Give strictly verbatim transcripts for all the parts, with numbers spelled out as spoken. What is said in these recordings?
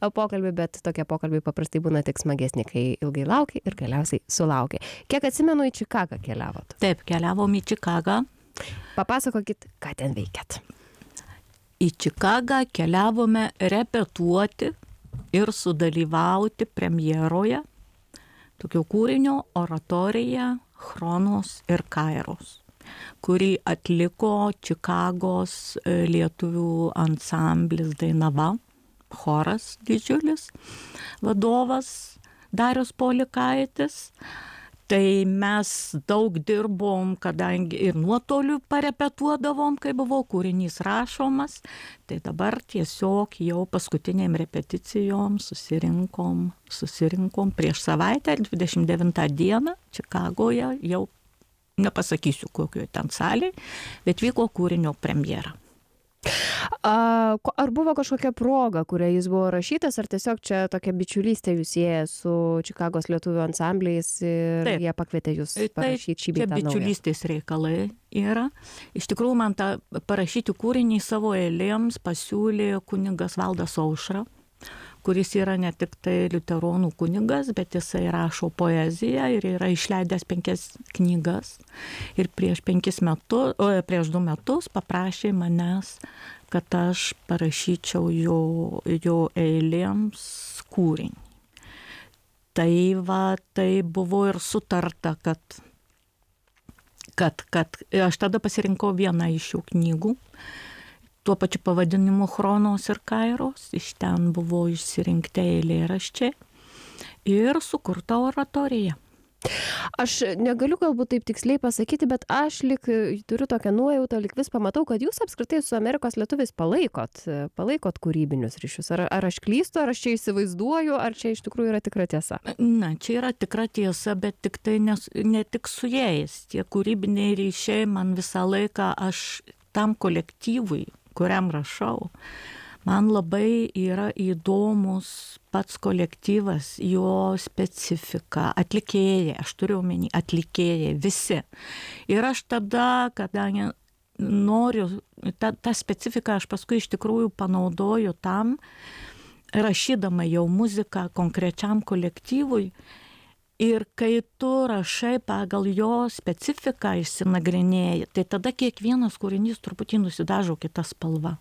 pokalbį, bet tokie pokalbiai paprastai būna tik smagesni, kai ilgai lauki ir galiausiai sulauki. Kiek atsimenu, į Čikagą keliavot? Taip, keliavom į Čikagą. Papasakokit, ką ten veikėt. Į Čikagą keliavome repetuoti ir sudalyvauti premjeroje tokio kūrinio oratorija Chronos ir Kairos, kurį atliko Čikagos lietuvių ansamblis Dainava, choras didžiulis, vadovas Darius Polikaitis. Tai mes daug dirbom, kadangi ir nuotoliu parepetuodavom, kai buvo kūrinys rašomas, tai dabar tiesiog jau paskutiniam repeticijom susirinkom, susirinkom prieš savaitę, dvidešimt devintą dieną Čikagoje, jau nepasakysiu kokio ten salėje, bet vyko kūrinio premjera. A, ar buvo kažkokia proga, kuria jis buvo rašytas, ar tiesiog čia tokia bičiulystė jūs sieja su Čikagos lietuvių ansambliais ir taip, jie pakvietė jūs parašyti šį bei tą naują? Čia bičiulystės reikalai yra. Iš tikrųjų, man tą parašyti kūrinį savo eilėms pasiūlė kunigas Valdas Aušra, kuris yra ne tik tai liuteronų kunigas, bet jisai rašo poeziją ir yra išleidęs penkias knygas. Ir prieš penkis metus, o prieš du metus paprašė manęs, kad aš parašyčiau jo, jo eilėms kūrinį. Tai va, tai buvo ir sutarta, kad, kad, kad aš tada pasirinkau vieną iš šių knygų, tuo pačiu pavadinimu Chronos ir Kairos, iš ten buvo išsirinkti eilėraščiai ir sukurta oratorija. Aš negaliu galbūt taip tiksliai pasakyti, bet aš lik turiu tokią nuojautą, lik vis pamatau, kad jūs apskritai su Amerikos lietuviais palaikot, palaikot kūrybinius ryšius. Ar, ar aš klystu, ar aš čia įsivaizduoju, ar čia iš tikrųjų yra tikra tiesa? Na, čia yra tikra tiesa, bet tik tai ne, ne tik su jais. Tie kūrybiniai ryšiai man visą laiką, aš tam kolektyvui, kuriam rašau, man labai yra įdomus pats kolektyvas, jo specifika, atlikėjai, aš turiu omeny atlikėjai, visi. Ir aš tada, kadangi noriu, tą, tą specifiką aš paskui iš tikrųjų panaudoju tam, rašydama jau muziką konkrečiam kolektyvui. Ir kai tu rašai pagal jo specifiką išsinagrinėjai, tai tada kiekvienas kūrinys truputį nusidažo kitą spalvą.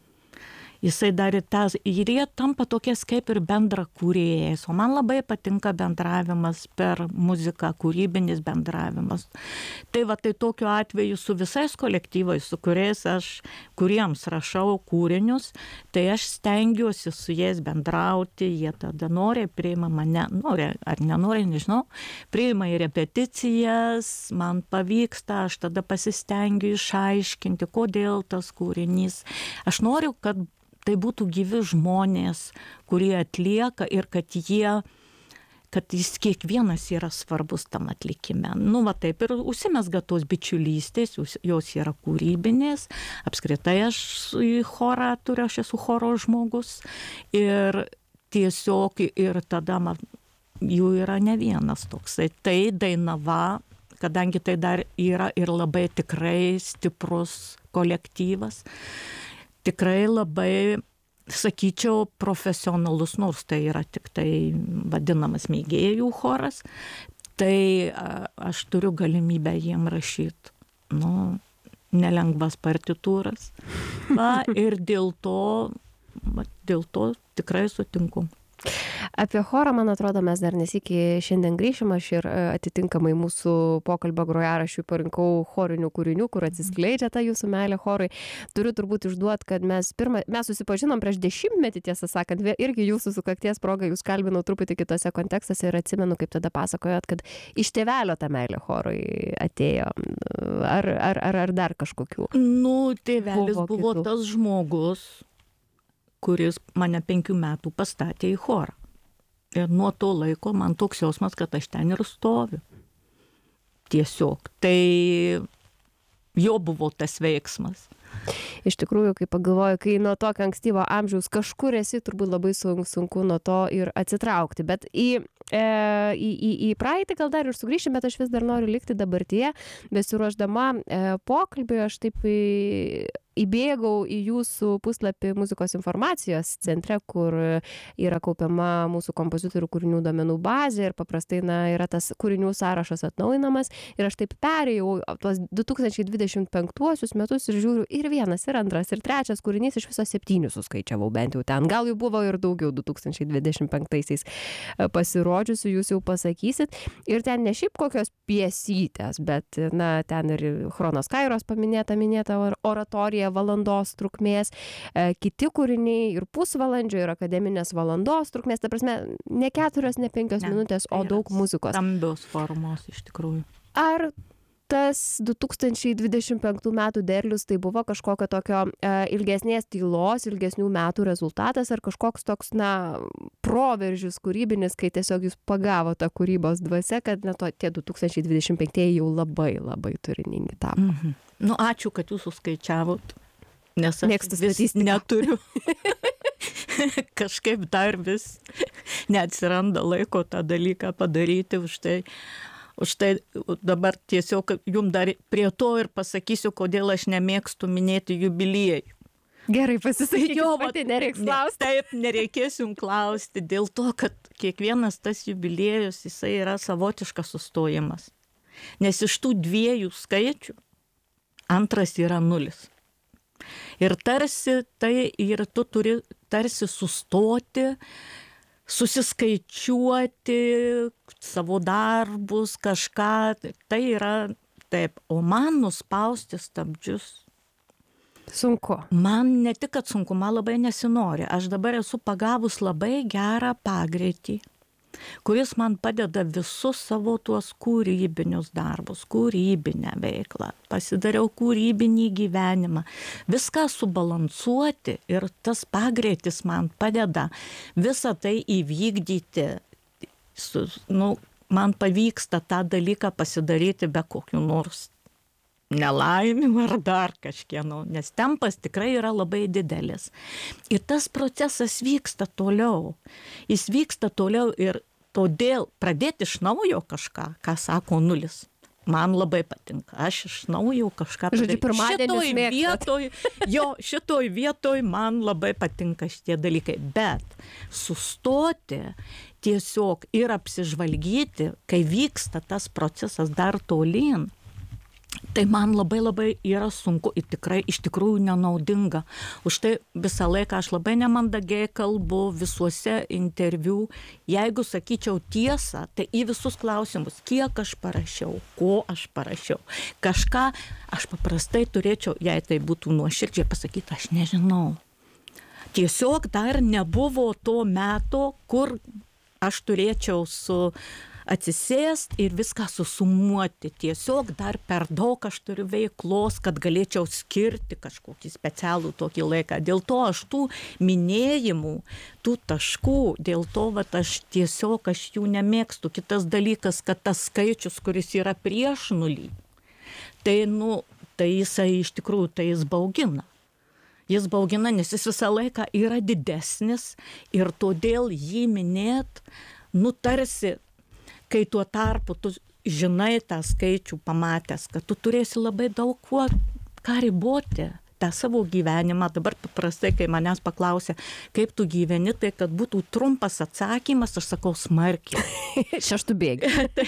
Jisai dar ir tas, ir jie tampa tokias kaip ir bendra kūrėjas, o man labai patinka bendravimas per muziką, kūrybinis bendravimas. Tai va, tai tokiu atveju su visais kolektyvais, su kuriais aš, kuriems rašau kūrinius, tai aš stengiuosi su jais bendrauti, jie tada nori, priima mane, nori ar nenori, nežinau, priima į repeticijas, man pavyksta, aš tada pasistengiu išaiškinti, kodėl tas kūrinys. Aš noriu, kad tai būtų gyvi žmonės, kurie atlieka ir kad jie, kad jis kiekvienas yra svarbus tam atlikime. Nu, va taip ir užsimesga tos bičiulystės, jos yra kūrybinės. Apskritai aš į chorą turiu, aš esu choro žmogus. Ir tiesiog ir tada man, jų yra ne vienas toksai. Tai Dainava, kadangi tai dar yra ir labai tikrai stiprus kolektyvas, tikrai labai, sakyčiau, profesionalus, nors tai yra tik tai vadinamas mėgėjų choras, tai aš turiu galimybę jiem rašyti, nu, nelengvas partitūras. Va, ir dėl to, va, dėl to tikrai sutinku. Apie chorą, man atrodo, mes dar nesikį šiandien grįšim, aš ir atitinkamai mūsų pokalbio grojaraščiui parinkau chorinių kūrinių, kur atsiskleidžia ta jūsų meilė chorui. Turiu turbūt išduoti, kad mes pirmą, mes susipažinom prieš dešimtmetį, tiesą sakant, irgi jūsų sukakties proga, jūs kalbinau truputį kitose kontekstuose ir atsimenu, kaip tada pasakojot, kad iš tėvelio ta meilė chorui atėjo. Ar, ar, ar, ar dar kažkokių? Nu, tėvelis buvo, buvo kitų. Tas žmogus, kuris mane penkių metų pastatė į chorą. Ir nuo to laiko man toks jausmas, kad aš ten ir stoviu. Tiesiog. Tai jo buvo tas veiksmas. Iš tikrųjų, kai pagalvoju, kai nuo tokio ankstyvo amžiaus kažkur esi, turbūt labai sunku nuo to ir atsitraukti. Bet į e, į, į, į praeitį gal dar ir sugrįšim, bet aš vis dar noriu likti dabartyje. Besiruošdama e, pokalbį, aš taip į, įbėgau į jūsų puslapį muzikos informacijos centre, kur yra kaupiama mūsų kompozitorių kūrinių duomenų bazė ir paprastai na, yra tas kūrinių sąrašas atnaujinamas. Ir aš taip perėjau tuos du tūkstančiai dvidešimt penktuosius metus ir žiūriu ir vienas, ir antras, ir trečias kūrinys, iš viso septynių suskaičiavau bent jau ten. Gal jų buvo ir daugiau du tūkstančiai dvidešimt penktaisiais pasirodžiusių, jūs jau pasakysit. Ir ten ne šiaip kokios piesytės, bet na, ten ir Chronos Kairos paminėta, minėta oratorija valandos trukmės, e, kiti kūriniai ir pusvalandžio, ir akademinės valandos trukmės, ta prasme, ne keturios, ne penkios ne, minutės, o daug muzikos. Stambios formos iš tikrųjų. Ar tas du tūkstančiai dvidešimt penktų metų derlius tai buvo kažkokio tokio e, ilgesnės tylos, ilgesnių metų rezultatas, ar kažkoks toks, na, proveržis kūrybinis, kai tiesiog jūs pagavo tą kūrybos dvasia, kad na, to, tie du tūkstančiai dvidešimt penktieji jau labai, labai turiningi tapo? Mhm. Nu, ačiū, kad jūs suskaičiavot, nes aš Mėgstu vis statistiką. neturiu. Kažkaip dar vis neatsiranda laiko tą dalyką padaryti, už tai, už tai dabar tiesiog jums dar prie to ir pasakysiu, kodėl aš nemėgstu minėti jubiliejų. Gerai, pasisakykit, pati nereiks ne, klausti. Taip, nereikės jums klausti, dėl to, kad kiekvienas tas jubiliejus, jisai yra savotiškas sustojimas. Nes iš tų dviejų skaičių antras yra nulis. Ir tarsi tai ir tu turi tarsi sustoti, susiskaičiuoti savo darbus, kažką. Tai yra taip. O man nuspausti stabdžius. Sunku. Man ne tik, kad sunku, man labai nesinori. Aš dabar esu pagavus labai gerą pagreitį, kuris man padeda visus savo tuos kūrybinius darbus, kūrybinę veiklą. Pasidariau kūrybinį gyvenimą. Viską subalansuoti ir tas pagreitis man padeda visą tai įvykdyti. Su, nu, man pavyksta tą dalyką pasidaryti be kokių nors nelaimių ar dar kažkieno, nes tempas tikrai yra labai didelis. Ir tas procesas vyksta toliau. Jis vyksta toliau ir todėl pradėti iš naujo kažką, ką sako nulis. Man labai patinka. Aš iš naujo kažką Žodžiu, pirmadienis šitoj vietoj, jo, šitoj vietoj man labai patinka šitie dalykai. Bet sustoti tiesiog ir apsižvalgyti, kai vyksta tas procesas dar tolyn, tai man labai labai yra sunku ir tikrai iš tikrųjų nenaudinga. Už tai visą laiką aš labai nemandagiai kalbu visuose interviu. Jeigu sakyčiau tiesą, tai į visus klausimus, kiek aš parašiau, ko aš parašiau. Kažką aš paprastai turėčiau, jei tai būtų nuoširdžiai pasakyti, aš nežinau. Tiesiog dar nebuvo to meto, kur aš turėčiau su atsisėst ir viską susumuoti. Tiesiog dar per daug aš turiu veiklos, kad galėčiau skirti kažkokį specialų tokį laiką. Dėl to aš tų minėjimų, tų taškų, dėl to vat, aš tiesiog aš jų nemėgstu. Kitas dalykas, kad tas skaičius, kuris yra prieš nulį, tai, nu, tai jisai iš tikrųjų tai jis baugina. Jis baugina, nes jis visą laiką yra didesnis ir todėl jį minėt, nu tarsi, kai tuo tarpu tu žinai tą skaičių pamatęs, kad tu turėsi labai daug kuo, ką riboti tą savo gyvenimą. Dabar paprastai, kai manęs paklausia, kaip tu gyveni, tai kad būtų trumpas atsakymas, aš sakau smarkiai. Šeštų bėgi.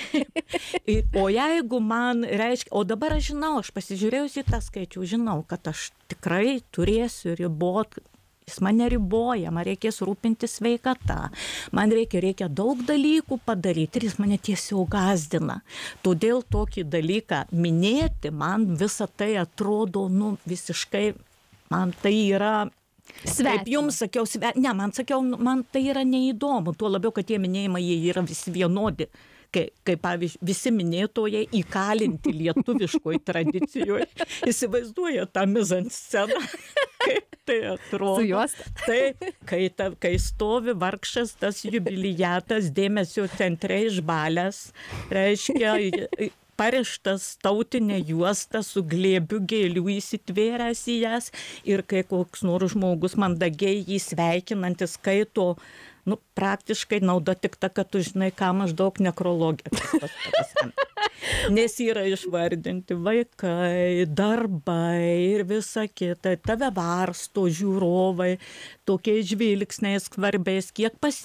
O jeigu man reiškia, o dabar aš žinau, aš pasižiūrėjus į tą skaičių, žinau, kad aš tikrai turėsiu ribot. Jis mane riboja, man reikės rūpinti sveikata, man reikia, reikia daug dalykų padaryti ir jis mane tiesiog gąsdina. Todėl tokį dalyką minėti, man visą tai atrodo, nu, visiškai, man tai yra, Svetima. kaip jums sakiau, sve... ne, man sakiau, man tai yra neįdomu, tuo labiau, kad tie minėjimai jie yra visi vienodi. Kai, kai pavyzdžiui, visi minėtojai įkalinti lietuviškoj tradicijoje, įsivaizduoja tą mizansceną, kaip tai atrodo. Su juosta. Taip, kai, ta, kai stovi vargšas tas jubiliatas dėmesio centre išbalęs, reiškia, parištas tautinė juosta su glėbiu gėlių įsitvėręs į jas ir kai koks nors žmogus mandagiai jį sveikinantis skaito nu, praktiškai nauda tik ta, kad tu žinai, ką maždaug nekrologija. Nes yra išvardinti vaikai, darbai ir visa kita. Tave varsto žiūrovai, tokiais žvilgsniais skvarbiais, kiek pas